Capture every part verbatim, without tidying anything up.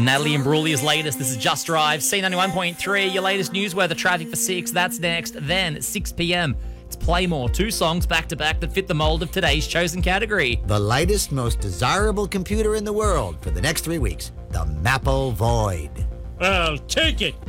Natalie Imbruglia's latest. This is Just Drive. C ninety-one point three, your latest news weather traffic for six. That's next. Then at six p.m, it's Play More. Two songs back-to-back that fit the mold of today's chosen category. The lightest, most desirable computer in the world for the next three weeks. The Maple Void. I'll take it,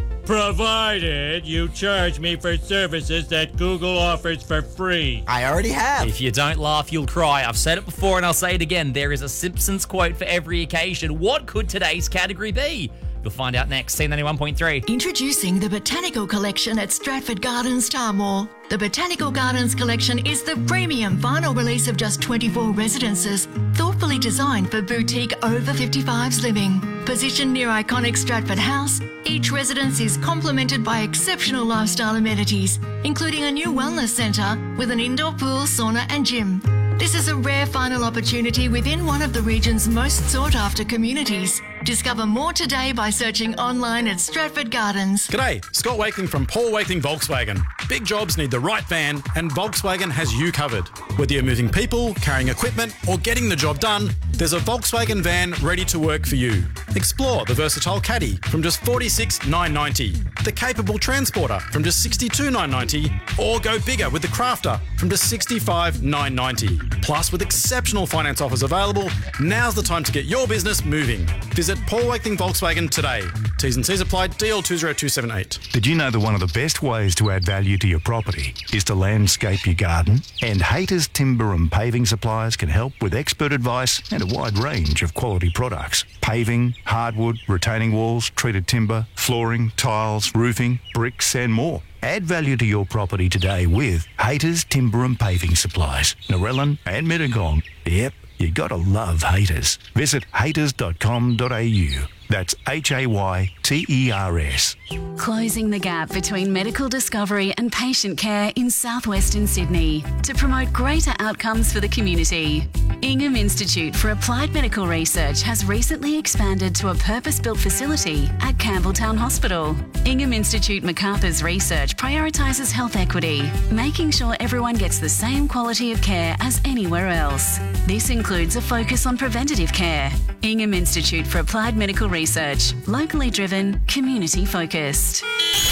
provided you charge me for services that Google offers for free. I already have. If you don't laugh, you'll cry. I've said it before and I'll say it again. There is a Simpsons quote for every occasion. What could today's category be? You'll find out next. C ninety-one point three. Introducing the Botanical Collection at Stratford Gardens Starmore. The Botanical Gardens Collection is the premium vinyl release of just twenty-four residences, thoughtfully designed for boutique over fifty-fives living. Positioned near iconic Stratford House, each residence is complemented by exceptional lifestyle amenities, including a new wellness centre with an indoor pool, sauna and gym. This is a rare final opportunity within one of the region's most sought-after communities. Discover more today by searching online at Stratford Gardens. G'day, Scott Wakeling from Paul Wakeling Volkswagen. Big jobs need the right van and Volkswagen has you covered. Whether you're moving people, carrying equipment or getting the job done, there's a Volkswagen van ready to work for you. Explore the versatile Caddy from just forty-six thousand nine hundred ninety dollars, the capable Transporter from just sixty-two thousand nine hundred ninety dollars, or go bigger with the Crafter from just sixty-five thousand nine hundred ninety dollars. Plus, with exceptional finance offers available, now's the time to get your business moving. Visit Paul Wakeling Volkswagen today. T's and C's apply. D L two zero two seven eight. Did you know that one of the best ways to add value to your property is to landscape your garden? And Haters Timber and Paving Suppliers can help with expert advice and a wide range of quality products. Paving, hardwood, retaining walls, treated timber, flooring, tiles, roofing, bricks and more. Add value to your property today with Haters Timber and Paving Supplies, Narellan and Mittagong. Yep, you gotta love Haters. Visit haters dot com dot a u. That's H A Y T E R S. Closing the gap between medical discovery and patient care in southwestern Sydney to promote greater outcomes for the community. Ingham Institute for Applied Medical Research has recently expanded to a purpose-built facility at Campbelltown Hospital. Ingham Institute MacArthur's research prioritises health equity, making sure everyone gets the same quality of care as anywhere else. This includes a focus on preventative care. Ingham Institute for Applied Medical Research, locally driven, community focused.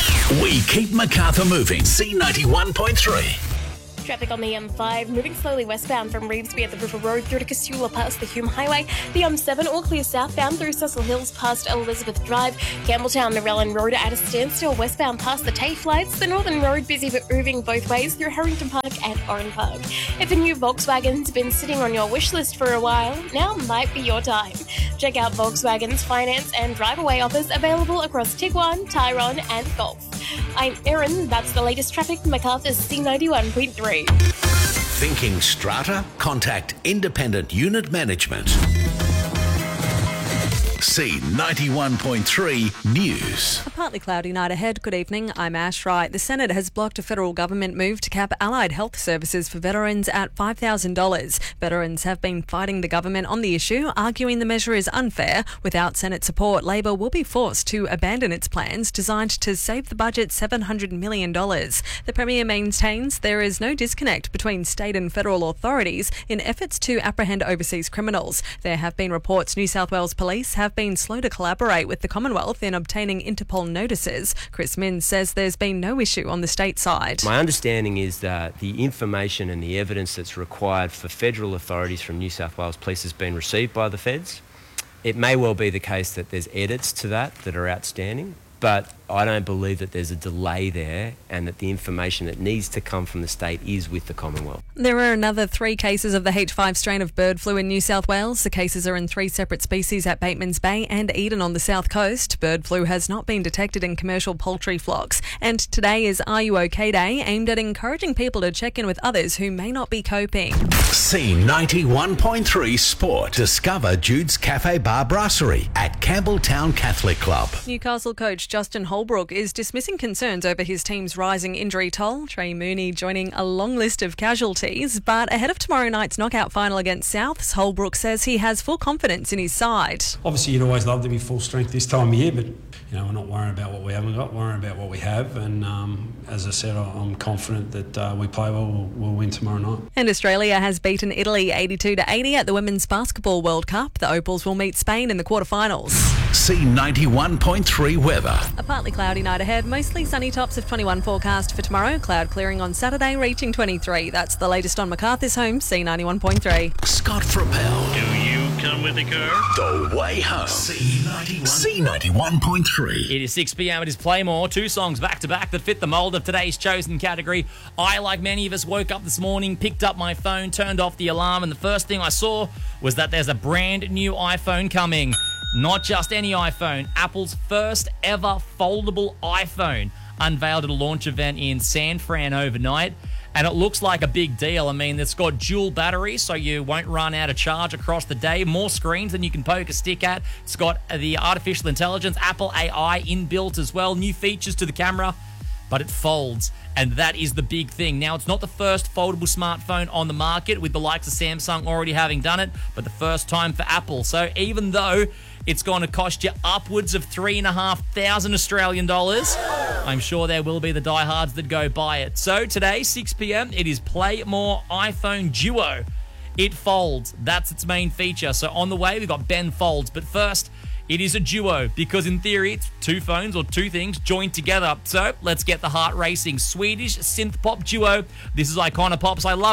We keep Macarthur moving. C ninety-one point three. Traffic on the M five, moving slowly westbound from Revesby at the River Road through to Casula past the Hume Highway. The M seven, all clear southbound through Cecil Hills past Elizabeth Drive. Campbelltown, Narellan Road at a standstill westbound past the TAFE lights. The Northern Road busy but moving both ways through Harrington Park and Oran Park. If a new Volkswagen's been sitting on your wish list for a while, now might be your time. Check out Volkswagen's finance and drive-away offers available across Tiguan, Tyrone and Golf. I'm Erin, that's the latest traffic, Macarthur's C ninety-one point three. Thinking strata? Contact Independent Unit Management. C ninety-one point three News. A partly cloudy night ahead. Good evening, I'm Ash Wright. The Senate has blocked a federal government move to cap allied health services for veterans at five thousand dollars. Veterans have been fighting the government on the issue, arguing the measure is unfair. Without Senate support, Labor will be forced to abandon its plans designed to save the budget seven hundred million dollars. The Premier maintains there is no disconnect between state and federal authorities in efforts to apprehend overseas criminals. There have been reports New South Wales Police have been slow to collaborate with the Commonwealth in obtaining Interpol notices. Chris Minns says there's been no issue on the state side. My understanding is that the information and the evidence that's required for federal authorities from New South Wales Police has been received by the feds. It may well be the case that there's edits to that that are outstanding, but I don't believe that there's a delay there and that the information that needs to come from the state is with the Commonwealth. There are another three cases of the H five strain of bird flu in New South Wales. The cases are in three separate species at Bateman's Bay and Eden on the south coast. Bird flu has not been detected in commercial poultry flocks. And today is Are You OK Day, aimed at encouraging people to check in with others who may not be coping. C ninety-one point three Sport. Discover Jude's Cafe Bar Brasserie at Campbelltown Catholic Club. Newcastle coach Justin Holbrook Holbrook is dismissing concerns over his team's rising injury toll. Trey Mooney joining a long list of casualties. But ahead of tomorrow night's knockout final against Souths, Holbrook says he has full confidence in his side. Obviously, you'd always love to be full strength this time of year, but you know, we're not worrying about what we haven't got, worrying about what we have. And um, as I said, I'm confident that uh, we play well, we'll, we'll win tomorrow night. And Australia has beaten Italy eighty-two to eighty at the Women's Basketball World Cup. The Opals will meet Spain in the quarterfinals. C ninety-one point three weather. A partly cloudy night ahead, mostly sunny, tops of twenty-one forecast for tomorrow. Cloud clearing on Saturday, reaching twenty-three. That's the latest on Macarthur's home, C ninety-one point three. Scott Frappel. Do you come with the car? The way home. C ninety-one. C ninety-one point three. It is six p.m. It is Playmore. Two songs back to back that fit the mould of today's chosen category. I, like many of us, woke up this morning, picked up my phone, turned off the alarm, and the first thing I saw was that there's a brand new iPhone coming. Not just any iPhone, Apple's first ever foldable iPhone unveiled at a launch event in San Fran overnight. And it looks like a big deal. I mean, it's got dual batteries, so you won't run out of charge across the day. More screens than you can poke a stick at. It's got the artificial intelligence, Apple A I inbuilt as well. New features to the camera, but it folds. And that is the big thing. Now, it's not the first foldable smartphone on the market, with the likes of Samsung already having done it, but the first time for Apple. So even though it's going to cost you upwards of three and a half thousand Australian dollars, I'm sure there will be the diehards that go buy it. So today, six p.m, it is Playmore iPhone Duo. It folds. That's its main feature. So on the way, we've got Ben Folds. But first, it is a duo, because in theory, it's two phones or two things joined together. So let's get the heart racing. Swedish synth pop duo. This is Icona Pops. I love